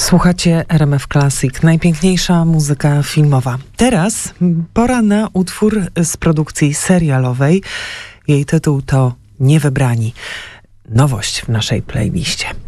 Słuchacie RMF Classic, najpiękniejsza muzyka filmowa. Teraz pora na utwór z produkcji serialowej. Jej tytuł to Niewybrani. Nowość w naszej playliście.